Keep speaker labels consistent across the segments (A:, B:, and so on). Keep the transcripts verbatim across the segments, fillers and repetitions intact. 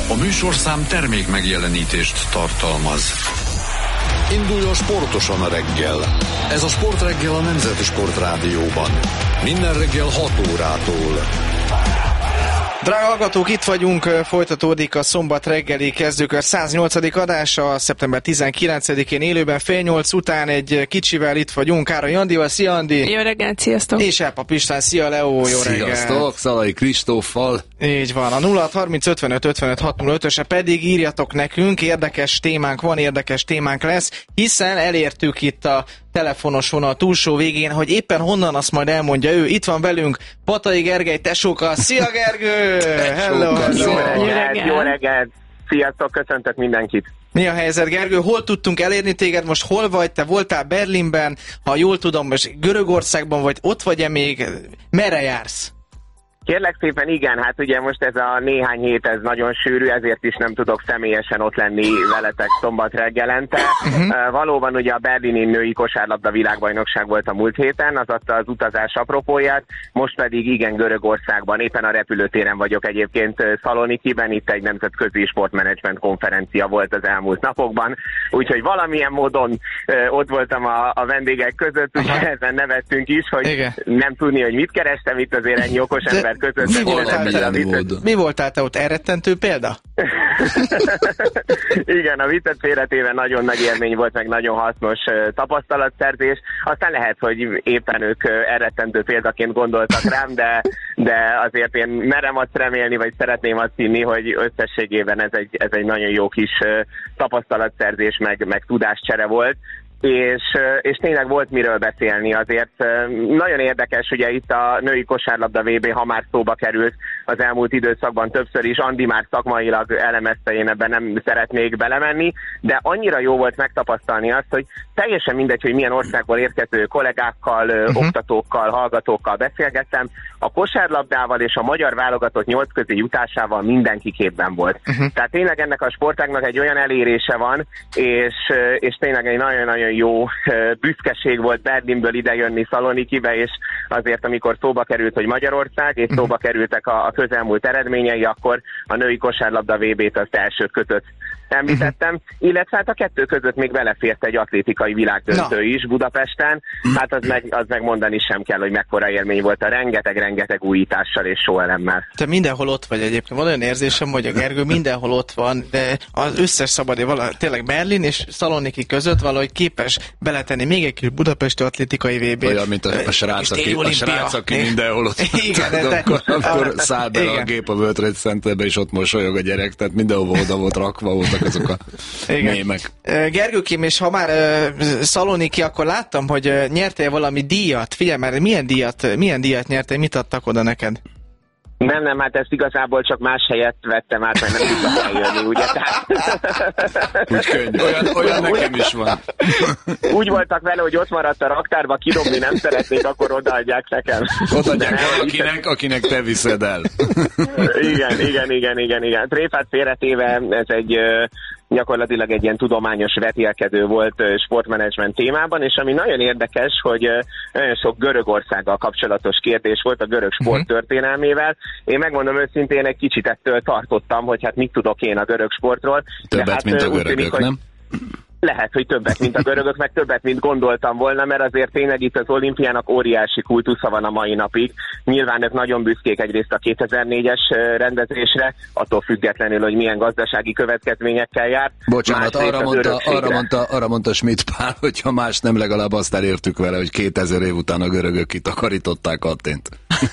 A: A műsorszám termék megjelenítést tartalmaz. Induljon sportosan a reggel. Ez a Sportreggel a Nemzeti Sportrádióban. Minden reggel hat órától.
B: Drága hallgatók, itt vagyunk, folytatódik a szombat reggeli kezdőkör száznyolcadik adása, szeptember tizenkilencedikén élőben fél nyolc után egy kicsivel itt vagyunk, Károly Andival. Szia, Andi!
C: Jó reggelt, sziasztok!
B: És Elpap István, szia, Leó, jó reggelt!
D: Sziasztok, Szalai Kristóffal!
B: Így van, a nulla hat harminc ötvenöt ötvenöt hatszázötöse pedig írjatok nekünk, érdekes témánk van, érdekes témánk lesz, hiszen elértük itt a telefonos vonal túlsó végén, hogy éppen honnan, azt majd elmondja ő. Itt van velünk Patai Gergely tesóka. Szia, Gergő! Hello!
E: Jó reggelt, jó reggelt! Sziasztok, köszöntök mindenkit!
B: Mi a helyzet, Gergő? Hol tudtunk elérni téged? Most hol vagy? Te voltál Berlinben, ha jól tudom, most Görögországban vagy, ott vagy-e még? Merre jársz?
E: Kérlek szépen, igen, hát ugye most ez a néhány hét, ez nagyon sűrű, ezért is nem tudok személyesen ott lenni veletek szombat reggelente. Uh-huh. Valóban ugye a berlini női kosárlabda világbajnokság volt a múlt héten, az adta az utazás apropóját, most pedig igen, Görögországban, éppen a repülőtéren vagyok egyébként Szalonikiben, itt egy nemzetközi sportmenedzsment konferencia volt az elmúlt napokban, úgyhogy valamilyen módon ö, ott voltam a, a vendégek között, ugye ezen nevettünk is, hogy igen. Nem tudni, hogy mit kerestem itt, azért ennyi okos ember között.
B: Mi voltál, te, mi voltál te ott? Elrettentő példa?
E: Igen, a viccet félretéve nagyon nagy élmény volt, meg nagyon hasznos uh, tapasztalatszerzés. Aztán lehet, hogy éppen ők uh, elrettentő példaként gondoltak rám, de, de azért én merem azt remélni, vagy szeretném azt hinni, hogy összességében ez egy, ez egy nagyon jó kis uh, tapasztalatszerzés, meg, meg tudáscsere volt. És, és tényleg volt miről beszélni azért. Nagyon érdekes, ugye itt a női kosárlabda vé bé, ha már szóba került az elmúlt időszakban többször is, Andi már szakmailag elemezte, én ebben nem szeretnék belemenni, de annyira jó volt megtapasztalni azt, hogy teljesen mindegy, hogy milyen országból érkező kollégákkal, uh-huh. oktatókkal, hallgatókkal beszélgettem, a kosárlabdával és a magyar válogatott nyolc közé jutásával mindenki képben volt. Uh-huh. Tehát tényleg ennek a sportágnak egy olyan elérése van, és, és tényleg egy nagyon-nagyon jó büszkeség volt Berlinből idejönni Szalonikibe, és azért, amikor szóba került, hogy Magyarország, és szóba kerültek a, a közelmúlt eredményei, akkor a női kosárlabda vé bét azt első kötött említettem, uh-huh. illetve hát a kettő között még belefért egy atlétikai világdöntő is Budapesten, hát az meg, az meg mondani sem kell, hogy mekkora élmény volt a rengeteg-rengeteg újítással és sóelemmel.
B: Te mindenhol ott vagy egyébként, van olyan érzésem, hogy a Gergő mindenhol ott van, de az összes szabad, vala, tényleg Berlin és Szaloniki között valahogy képes beletenni még egy kis budapesti atlétikai vé bét.
D: Olyan, mint a, a srác, aki, a srác, aki mindenhol ott van. Igen, de, de, akkor, akkor száll be a gép a World Trade Centerbe, és ott mosolyog a gyerek, tehát mindenhol oda volt rakva, volt azok a igen. mémek.
B: Gergőkém, és ha már uh, Szaloniki, akkor láttam, hogy uh, nyertél valami díjat. Figyelj már, milyen díjat, milyen díjat nyertél, mit adtak oda neked?
E: Nem, nem, hát ezt igazából csak más helyet vettem át, mert nem tudtam eljönni, ugye? Tehát...
D: Úgy könnyű, olyan, olyan nekem is van.
E: Úgy voltak vele, hogy ott maradt a raktárba, kidobni nem szeretnék, akkor odaadják nekem.
D: Odaadják el, akinek, akinek te viszed el.
E: Igen, igen, igen, igen, igen. Tréfát félretéve, ez egy... gyakorlatilag egy ilyen tudományos vetélkedő volt sportmenedzsment témában, és ami nagyon érdekes, hogy nagyon sok Görögországgal kapcsolatos kérdés volt a görög sport történelmével. Én megmondom őszintén, egy kicsit ettől tartottam, hogy hát mit tudok én a görög sportról.
D: Többet,
E: hát,
D: mint a görögök,
E: tűnik, hogy...
D: nem?
E: Lehet, hogy többet, mint a görögök, meg többet, mint gondoltam volna, mert azért tényleg itt az olimpiának óriási kultusza van a mai napig. Nyilván ők nagyon büszkék egyrészt a kétezer-négyes rendezésre, attól függetlenül, hogy milyen gazdasági következményekkel jár.
D: Bocsánat, arra mondta, arra, mondta, arra mondta Schmidt Pál, hogyha más nem, legalább azt elértük vele, hogy kétezer év után a görögök kitakarították Athént.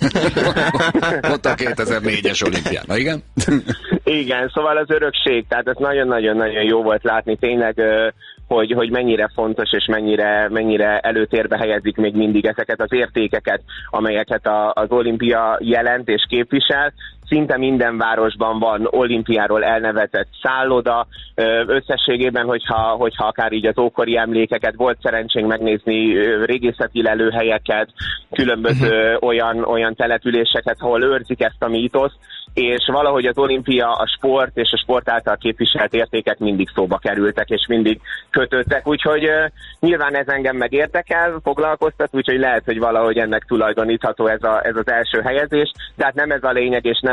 D: Ott a kétezer-négyes olimpián. Na igen?
E: Igen, szóval az örökség, tehát ez nagyon-nagyon-nagyon jó volt látni tényleg, hogy, hogy mennyire fontos és mennyire, mennyire előtérbe helyezik még mindig ezeket az értékeket, amelyeket a, az olimpia jelent és képvisel. Szinte minden városban van olimpiáról elnevezett szálloda, összességében, hogyha, hogyha akár így az ókori emlékeket, volt szerencsénk megnézni régészeti lelőhelyeket, különböző olyan, olyan településeket, ahol őrzik ezt a mítoszt, és valahogy az olimpia, a sport és a sport által képviselt értékek mindig szóba kerültek, és mindig kötöttek, úgyhogy uh, nyilván ez engem meg érdekel, foglalkoztat, úgyhogy lehet, hogy valahogy ennek tulajdonítható ez, a, ez az első helyezés, de hát nem ez a lényeg, és nem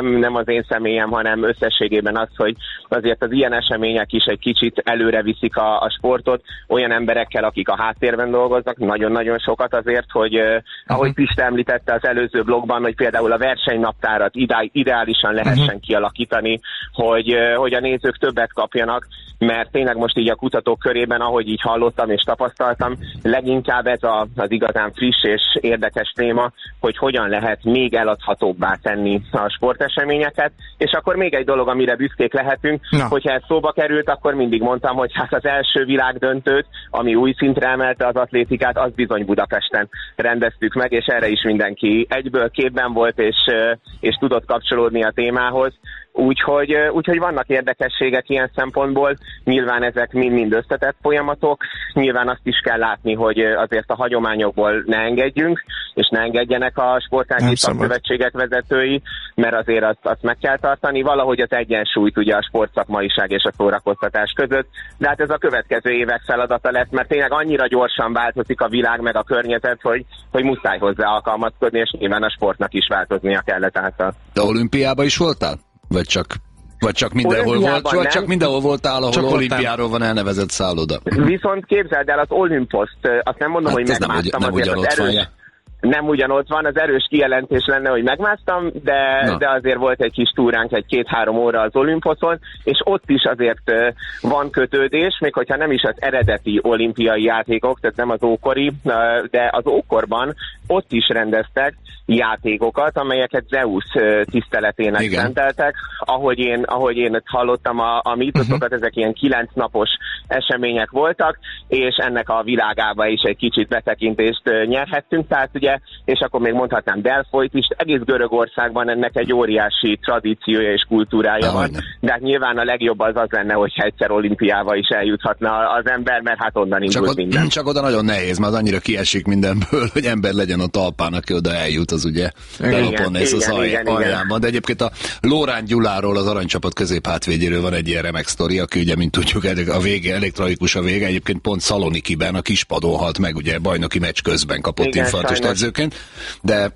E: nem, nem az én személyem, hanem összességében az, hogy azért az ilyen események is egy kicsit előre viszik a, a sportot olyan emberekkel, akik a háttérben dolgoznak, nagyon-nagyon sokat azért, hogy uh, ahogy Pista említette az előző blogban, hogy például a versenynaptárat ide, ideálisan lehessen uh-huh. kialakítani, hogy, uh, hogy a nézők többet kapjanak, mert tényleg most így a kutatók körében, ahogy így hallottam és tapasztaltam, leginkább ez a, az igazán friss és érdekes téma, hogy hogyan lehet még eladhatóbbá tenni a sporteseményeket, és akkor még egy dolog, amire büszkék lehetünk, no. hogyha ez szóba került, akkor mindig mondtam, hogy hát az első világdöntőt, ami új szintre emelte az atlétikát, az bizony Budapesten rendeztük meg, és erre is mindenki egyből képben volt, és, és tudott kapcsolódni a témához. Úgyhogy, úgyhogy vannak érdekességek ilyen szempontból, nyilván ezek mind-mind összetett folyamatok, nyilván azt is kell látni, hogy azért a hagyományokból ne engedjünk, és ne engedjenek a sportági szakkövetségek vezetői, mert azért azt, azt meg kell tartani, valahogy az egyensúlyt ugye a sportszakmaiság és a szórakoztatás között, de hát ez a következő évek feladata lesz, mert tényleg annyira gyorsan változik a világ meg a környezet, hogy, hogy muszáj hozzá alkalmazkodni, és nyilván a sportnak is változnia kellett által.
D: De olimpiában is voltál? Vagy csak, vagy csak mindenhol volt, vagy csak mindenhol voltál, ahol csak olimpiáról van elnevezett szálloda.
E: Viszont képzeld el az Olimposzt, azt nem mondom, hát hogy megmásztam,
D: nem,
E: azért
D: nem
E: az erős, nem ugyanott van, az erős kijelentés lenne, hogy megmásztam, de, de azért volt egy kis túránk, egy két-három óra az Olimposzon, és ott is azért van kötődés, még hogyha nem is az eredeti olimpiai játékok, tehát nem az ókori, de az ókorban ott is rendeztek játékokat, amelyeket Zeus tiszteletének szenteltek. Ahogy én, ahogy én hallottam a, a mítosokat, uh-huh. ezek ilyen kilenc napos események voltak, és ennek a világába is egy kicsit betekintést nyerhettünk, tehát ugye, és akkor még mondhatnám Delfoyt is, egész Görögországban ennek egy óriási tradíciója és kultúrája van, de hát nyilván a legjobb az az lenne, hogyha egyszer olimpiába is eljuthatna az ember, mert hát onnan indult minden.
D: Csak oda nagyon nehéz, mert az annyira kiesik mindenből, hogy ember legyen a talpán, aki oda eljut, az ugye belopon ez az aljában. De egyébként a Lórán Gyuláról, az aranycsapat középhátvédjéről van egy ilyen remek sztori, aki ugye, mint tudjuk, a vége, elég tragikus a vége, egyébként pont Szalonikiben a kispadon halt meg, ugye bajnoki meccs közben kapott infarktust edzőként, de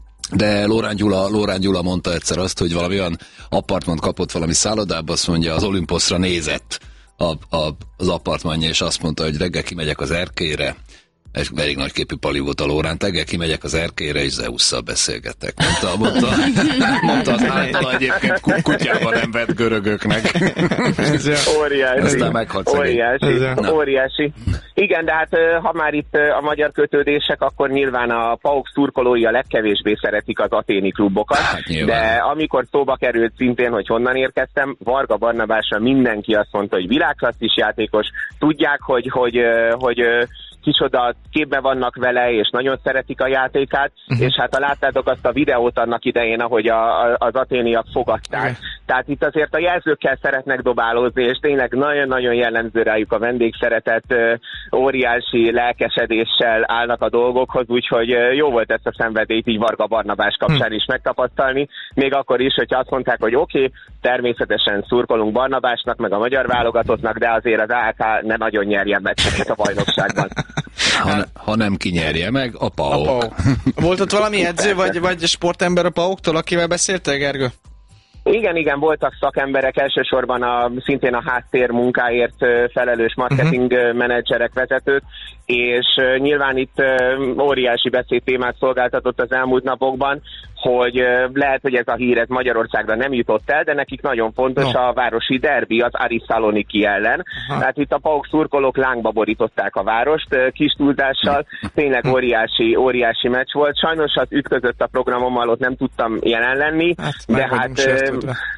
D: De Lórán Gyula, Lórán Gyula mondta egyszer azt, hogy valami olyan apartmant kapott valami szállodába, azt mondja, az Olimposzra nézett a, a, az apartmanja, és azt mondta, hogy reggel kimegyek az erkélyre, egy elég nagyképű pali volt a Lóránt, reggel kimegyek az erkélyre, és Zeusszal beszélgetek. Mondta, mondta, mondta az által egyébként kutyában nem vett görögöknek.
E: Óriási.
D: Aztán meghalt
E: óriási. óriási. Igen, de hát ha már itt a magyar kötődések, akkor nyilván a PAOK szurkolói a legkevésbé szeretik az athéni klubokat, hát, de amikor szóba került szintén, hogy honnan érkeztem, Varga Barnabásra mindenki azt mondta, hogy világklasszis játékos, tudják, hogy, hogy, hogy, hogy kicsoda képbe vannak vele, és nagyon szeretik a játékát, uh-huh. és hát ha láttátok azt a videót annak idején, ahogy a, a, az aténiak fogadták. Okay. Tehát itt azért a jelzőkkel szeretnek dobálózni, és tényleg nagyon-nagyon jellemző rájuk a vendégszeretet, óriási lelkesedéssel állnak a dolgokhoz, úgyhogy jó volt ezt a szenvedélyt így Varga Barnabás kapcsán is megtapasztalni, még akkor is, hogyha azt mondták, hogy oké, okay, természetesen szurkolunk Barnabásnak, meg a magyar válogatottnak, de azért az á ká ne nagyon nyerjen meccseket a bajnokságban.
D: Ha, ha nem kinyerje meg, a PAOK.
B: Volt ott valami edző, vagy, vagy sportember a PAOK-tól, akivel beszéltél, Gergő?
E: Igen, igen, voltak szakemberek, elsősorban a, szintén a háttér munkáért felelős marketing uh-huh. menedzserek, vezetők, és uh, nyilván itt uh, óriási beszédtémát szolgáltatott az elmúlt napokban, hogy uh, lehet, hogy ez a hír ez Magyarországra nem jutott el, de nekik nagyon fontos no. a városi derbi az Aris Szaloniki ellen. Uh-huh. Tehát itt a PAOK szurkolók lángba borították a várost, uh, kis túlzással, tényleg óriási, óriási meccs volt. Sajnos az ütközött a programommal, ott nem tudtam jelen lenni, hát, de hát...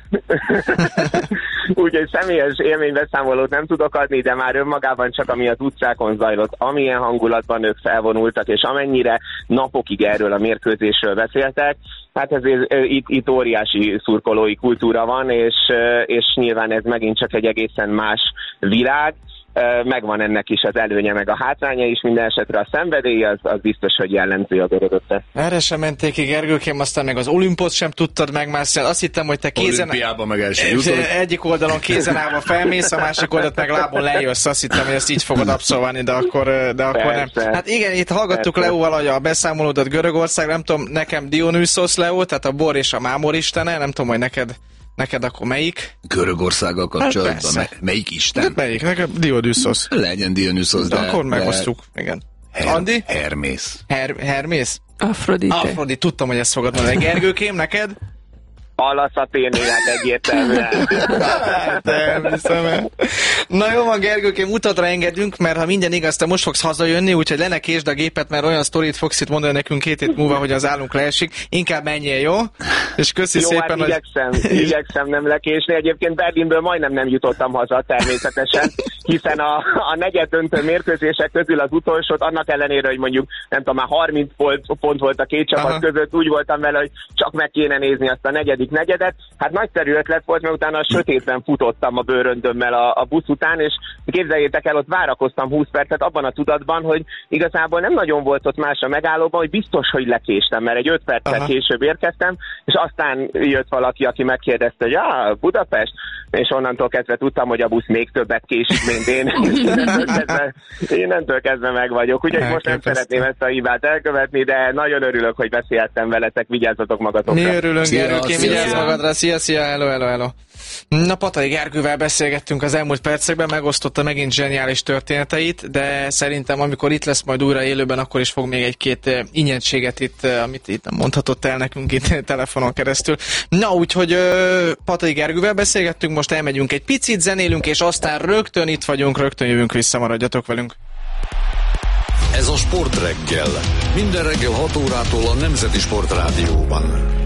E: Úgyhogy személyes élménybeszámolót nem tudok adni, de már önmagában csak ami az utcákon zajlott, amilyen hangulatban ők felvonultak, és amennyire napokig erről a mérkőzésről beszéltek, hát ezért itt, itt óriási szurkolói kultúra van, és, és nyilván ez megint csak egy egészen más világ, megvan ennek is az előnye, meg a hátránya is, minden esetre a szenvedély az, az biztos, hogy jellemző a görögökre.
B: Erre sem menték ki, Gergőkém, aztán meg az olimpot sem tudtad megmászni. Azt hittem, hogy te kézen...
D: Olimpiában meg első jutod.
B: Egyik oldalon kézen állva felmész, a másik oldalt meg lábon lejössz. Azt hittem, hogy ezt így fogod abszolválni, de akkor, de akkor nem. Hát igen, itt hallgattuk Leóval a beszámolódat Görögország, nem tudom, nekem Dionysos Leó, tehát a bor és a mámor istene, nem tudom, hogy neked Neked akkor melyik?
D: Görögországgal kapcsolatban. Hát melyik isten?
B: De melyik? Neked Dionysos.
D: Legyen Dionysos, de...
B: de akkor megosztjuk, igen.
D: Her-
B: Andi?
D: Hermész.
B: Her- Hermész?
C: Afrodite.
B: Afrodite, tudtam, hogy ezt fogod mondani. Gergőkém, neked?
E: Pallas Athéné, hát egyértelműen.
B: Nem hiszem el. Na jó van, Gergőkém, utatra engedünk, mert ha minden igaz, te most fogsz hazajönni, úgyhogy le ne késd a gépet, mert olyan sztorit fogsz itt mondani nekünk két hét múlva, hogy az állunk leesik. Inkább menjél, jó? És köszi
E: jó,
B: szépen,
E: hát igyekszem, hogy... igyekszem nem lekésni. Egyébként Berlinből majdnem nem jutottam haza természetesen, hiszen a, a negyed döntő mérkőzések közül az utolsót, annak ellenére, hogy mondjuk nem tudom, már harminc pont volt a két csapat Aha. között, úgy voltam vele, hogy csak meg kéne nézni azt a negyedik negyedet. Hát nagyszerű ötlet volt, mert utána a sötétben futottam a bőröndömmel a, a busz után, és képzeljétek el, ott várakoztam húsz percet abban a tudatban, hogy igazából nem nagyon volt ott más a megállóban, hogy biztos, hogy lekéstem, mert egy öt perccel később érkeztem, és aztán jött valaki, aki megkérdezte, hogy ah, Budapest, és onnantól kezdve tudtam, hogy a busz még többet késik, mint én. Innentől kezdve, innentől kezdve meg vagyok. Úgyhogy most nem szeretném ezt a hibát elkövetni, de nagyon örülök, hogy beszéltem veletek, vigyázzatok magatokra.
B: Mi örülünk, Gergőkém, vigyázz magadra, szia, szia, hello, hello, hello. Na, Patai Gergővel beszélgettünk az elmúlt percekben, megosztotta megint zseniális történeteit, de szerintem amikor itt lesz majd újra élőben, akkor is fog még egy-két ingyenséget itt, amit itt nem mondhatott el nekünk itt telefonon keresztül. Na, úgyhogy Patai Gergővel beszélgettünk, most elmegyünk egy picit, zenélünk, és aztán rögtön itt vagyunk, rögtön jövünk vissza, maradjatok velünk.
A: Ez a Sportreggel. Minden reggel hat órától a Nemzeti Sportrádióban.